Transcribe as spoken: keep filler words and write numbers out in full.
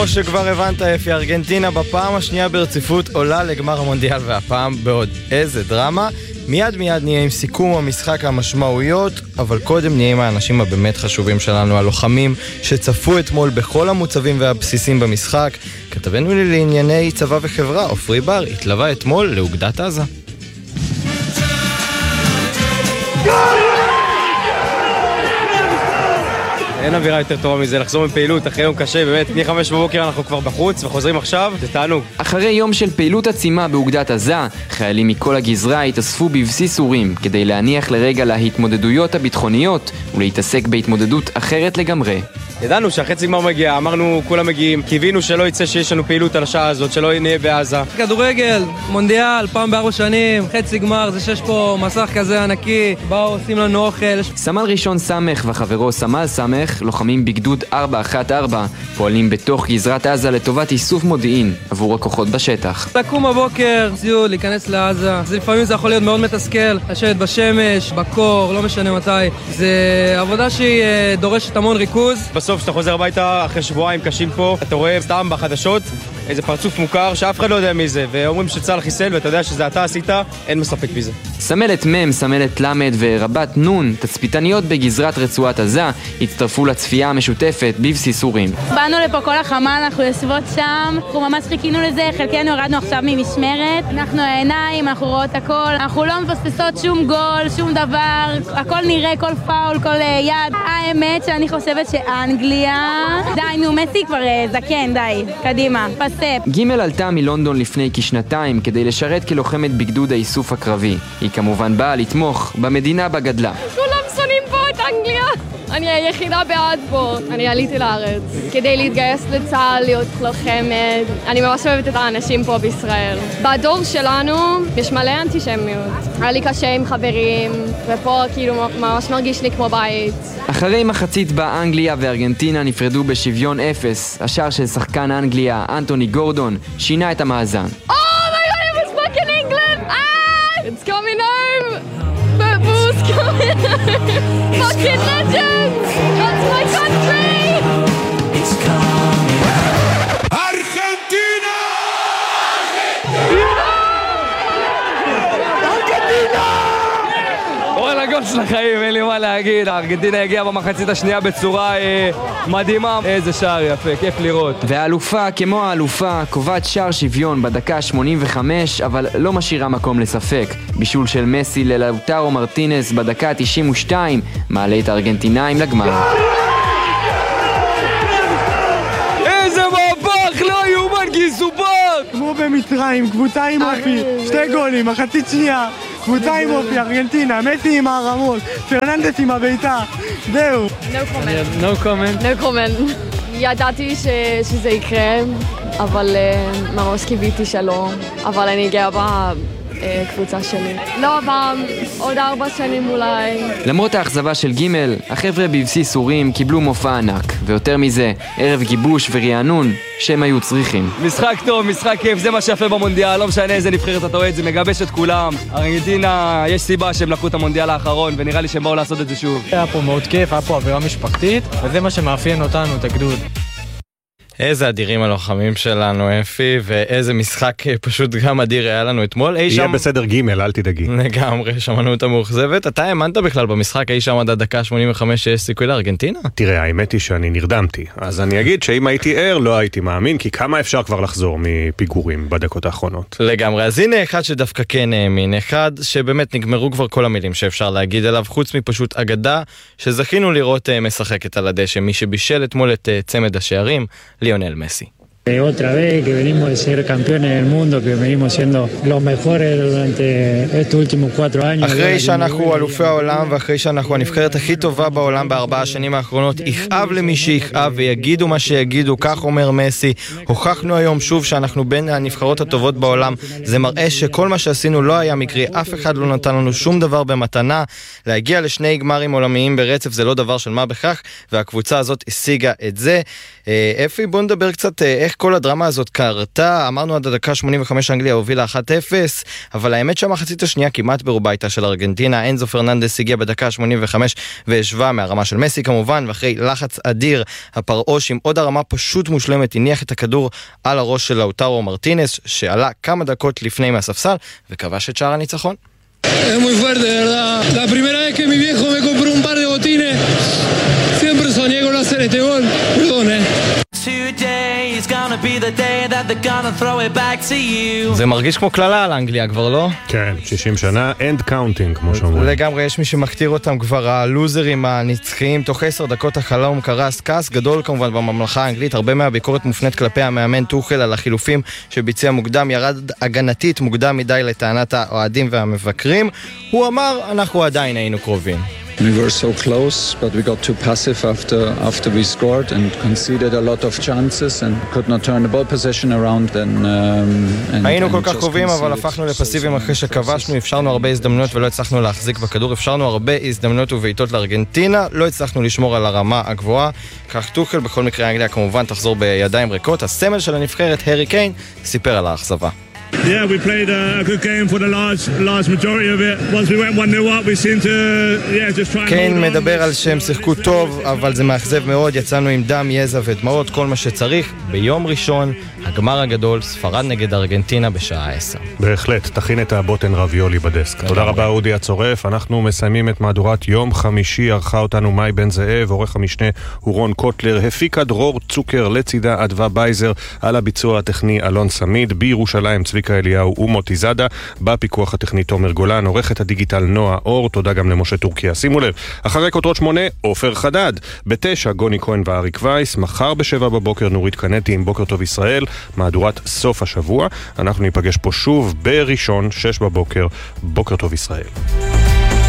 כמו שכבר הבנת, אפי, ארגנטינה בפעם השנייה ברציפות עולה לגמר המונדיאל, והפעם בעוד איזה דרמה. מיד מיד נהיה עם סיכום המשחק המשמעויות, אבל קודם נהיה עם האנשים הבאמת חשובים שלנו, הלוחמים שצפו אתמול בכל המוצבים והבסיסים במשחק. כתבנו לי לענייני צבא וחברה, עופרי בר, התלווה אתמול לאוגדת עזה. אין אווירה יותר טובה מזה, לחזור מפעילות אחרי יום קשה, באמת, מ-חמש בבוקר אנחנו כבר בחוץ וחוזרים עכשיו, זה תענוג. אחרי יום של פעילות עצימה באוגדת עזה, חיילים מכל הגזרה התאספו בבסיס אורים כדי להניח לרגע להתמודדויות הביטחוניות ולהתעסק בהתמודדות אחרת לגמרי. ידענו שהחצי גמר מגיע, אמרנו כולם מגיעים, קיווינו שלא יצא שיש לנו פעילות על השעה הזאת, שלא נהיה בעזה. כדורגל, מונדיאל, פעם בארבע שנים, חצי גמר, זה שיש פה מסך כזה ענקי, באו עושים לנו אוכל. סמל ראשון סמך וחברו סמל סמך, לוחמים בגדוד ארבע אחת ארבע, פועלים בתוך גזרת עזה לטובת איסוף מודיעין עבור הכוחות בשטח. לקום בבוקר, ציוד, להיכנס לעזה, זה לפעמים זה יכול להיות מאוד מתסכל, לשבת בשמש, בקור, לא משנה מתי. זה עבודה שהיא דורשת המון ריכוז. בסוף כשאתה חוזר הביתה אחרי שבועיים קשים פה, אתה רואה סתם בחדשות איזה פרצוף מוכר שאף אחד לא יודע מי זה, ואומרים שצה"ל חיסל ואתה יודע שזה אתה עשית, אין מספק מזה. סמלת מם, סמלת למד ורבת נון, תצפיתניות בגזרת רצועת עזה, הצטרפו לצפייה המשותפת בבסיס אורים. באנו לפה כל החמ"ל, אנחנו יושבות שם, אנחנו ממש חיכינו לזה, חלקנו הורדנו עכשיו ממשמרת, אנחנו העיניים, אנחנו רואות הכל, אנחנו לא מפספסות שום גול, שום דבר, הכל נראה, כל פאול, כל יד. האמת שאני חושבת שאנגליה, די, נו, מסי כבר זקן, די, קדימה, פספ. גימל עלתה מלונדון לפני כשנתיים כדי לשרת כלוחמת בגדוד האיסוף הקרבי. היא כמובן באה לתמוך במדינה בגדלה. כולם שונאים פה את אנגליה. אני היחידה בעד פה. אני עליתי לארץ כדי להתגייס לצה"ל, להיות לוחמת. אני ממש אוהבת את האנשים פה בישראל. בדור שלנו יש מלא אנטישמיות. היה לי קשה עם חברים, ופה כאילו ממש מרגיש לי כמו בית. אחרי מחצית בה אנגליה וארגנטינה נפרדו בשוויון אפס, השער של שחקן אנגליה, אנטוני גורדון, שינה את המאזן. Oh my god, it was back in England! Ah! It's coming home! Football's coming home! Fucking legends! That's my country! It's coming home! Argentina! Argentina! אורן הגול של החיים, אין לי מה להגיד. ארגנטינה הגיעה במחצית השנייה בצורה אה, מדהימה. איזה שער יפה, כיף לראות. והאלופה, כמו האלופה, קובעת שער שוויון בדקה שמונים וחמש, אבל לא משאירה מקום לספק. בישול של מסי ללאוטרו מרטינס בדקה תשעים ושתיים, מעלה את הארגנטינאים לגמר. איזה מהפך, לא יאומן, גיסופר! כמו במצרים, קבוצה עם אופי, שתי גולים, מחצית שנייה. קבוצה עם אופי, ארגנטינה, מסי עם הרמות, פרננדס עם הביתה, זהו. No comment. No comment. No comment. ידעתי שזה יקרה, אבל ממש קיוויתי שלא. אבל אני גאה בקבוצה שלי. לא הפעם, עוד ארבע שנים אולי. למרות האכזבה של גימל, החבר'ה בבסיס אורים קיבלו מופע ענק, ויותר מזה, ערב גיבוש ורענון שהם היו צריכים. משחק טוב, משחק כיף, זה מה שיפה במונדיאל, לא משנה איזה נבחרת אתה רואה, זה מגבש את כולם. ארגנטינה, יש סיבה שהם לקחו את המונדיאל האחרון, ונראה לי שהם באו לעשות את זה שוב. היה פה מאוד כיף, היה פה אווירה משפחתית, וזה מה שמאפיין אותנו, את הגדוד. איזה אדירים הלוחמים שלנו, אפי, ואיזה משחק פשוט גם אדיר היה לנו אתמול. יהיה שם... בסדר גימל, אל תדאגי. לגמרי, שמענו אותה מאוכזבת. אתה האמנת בכלל במשחק, אי שם עד הדקה שמונים וחמש שיש סיכוי לארגנטינה? תראה, האמת היא שאני נרדמתי. אז אני אגיד שאם הייתי ער, לא הייתי מאמין, כי כמה אפשר כבר לחזור מפיגורים בדקות האחרונות. לגמרי, אז הנה אחד שדווקא כן האמין, אחד שבאמת נגמרו כבר כל המילים שאפשר להגיד עליו, חוץ מפשוט אגדה, שזכינו לראות משחקת על הדשא, מי שבישל אתמול את צמד השערים, ליונל מסי. Otra vez que venimos de ser campeones del mundo, que venimos siendo los mejores durante estos últimos cuatro años. אחרי שאנחנו אלופי העולם ואחרי שאנחנו הנבחרת הכי טובה בעולם בארבע השנים האחרונות, יכאב למי שיכאב ויגידו מה שיגידו, כך אומר מסי. הוכחנו היום שוב שאנחנו בין הנבחרות הטובות בעולם. זה מראה שכל מה שעשינו לא היה מקרי, אף אחד לא נתן לנו שום דבר במתנה. להגיע לשני גמרים עולמיים ברצף זה לא דבר של מה בכך, והקבוצה הזאת השיגה את זה. אפי, בוא נדבר קצת איך כל הדרמה הזאת קרתה. אמרנו עד הדקה שמונים וחמש אנגליה הובילה אחת אפס, אבל האמת שהמחצית השנייה כמעט ברובה הייתה של ארגנטינה. אנזו פרננדס הגיע בדקה שמונים וחמש והשווה מהרמה של מסי כמובן, ואחרי לחץ אדיר הפרעוש עם עוד הרמה פשוט מושלמת הניח את הכדור על הראש של לאוטארו מרטינס, שעלה כמה דקות לפני מהספסל וכבש את שער הניצחון. Es muy fuerte, de verdad. La primera vez que mi viejo me compró un par de botines, siempre soñé con hacer este gol. Perdón, eh. Today is gonna be the day that they're gonna throw it back to you. זה מרגיש כמו כללה על אנגליה כבר, לא? כן, שישים שנה, end counting, כמו שאומרים. לגמרי, יש מי שמכתיר אותם כבר הלוזרים הנצחיים. תוך עשר דקות החלום קרס, כעס גדול כמובן בממלכה האנגלית. הרבה מהביקורת מופנית כלפי המאמן טוחל על החילופים שביצע מוקדם, ירד הגנתית מוקדם מדי לטענת האוהדים והמבקרים. הוא אמר, אנחנו עדיין היינו קרובים. We were so close, but we got too passive after after we scored and conceded a lot of chances and could not turn the ball possession around. Then um, היינו כל כך קרובים, אבל הפכנו לפסיביים אחרי שכבשנו. אפשרנו הרבה הזדמנויות ולא הצלחנו להחזיק בכדור. אפשרנו הרבה הזדמנויות ובעיטות לארגנטינה, לא הצלחנו לשמור על הרמה הגבוהה. כך טוחל, בכל מקרה אנגליה כמובן תחזור בידיים ריקות. הסמל של הנבחרת, הארי קיין, סיפר על האכזבה. Yeah, we played a, a good game for the large large majority of it. Once we went one nil up, we seemed to yeah, just try and כן, מדבר על שהם שיחקו טוב, אבל זה מאכזב מאוד. יצאנו עם דם, יזע ודמעות, כל מה שצריך. ביום ראשון, הגמר הגדול, ספרד נגד ארגנטינה בשעה עשר. בהחלט, תכין את הבוטן רביולי בדסק. תודה רבה אודי הצורף. אנחנו מסיימים את מהדורת יום חמישי. ערכה אותנו מאי בן זאב, עורך המשנה הוא רון קוטלר, הפיקה דרור צוקר, לצידה אדווה בייזר, על הביצוע הטכני אלון סמיד, בירושלים צביקה אליהו ומוטי זאדה, בפיקוח הטכני תומר גולן, עורכת הדיגיטל נועה אור, תודה גם למשה טורקיה. שימו לב, אחרי כותרות שמונה, עופר חדד, בתשע גוני כהן ואריק וייס, מחר בשבע בבוקר נורית קנטי עם בוקר טוב ישראל, מהדורת סוף השבוע. אנחנו ניפגש פה שוב בראשון, שש בבוקר, בוקר טוב ישראל.